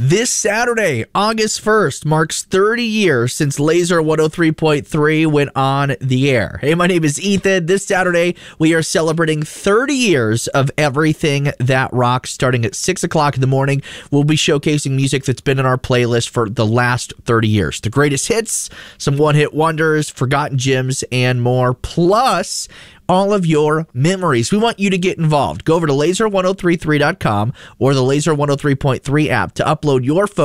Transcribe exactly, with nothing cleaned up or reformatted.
This Saturday, August first, marks thirty years since Laser one oh three point three went on the air. Hey, my name is Ethan. This Saturday, we are celebrating thirty years of Everything That Rocks. Starting at six o'clock in the morning, we'll be showcasing music that's been in our playlist for the last thirty years. The greatest hits, some one-hit wonders, forgotten gems, and more. Plus, all of your memories. We want you to get involved. Go over to laser ten thirty-three dot com or the Laser one oh three point three app to upload your photo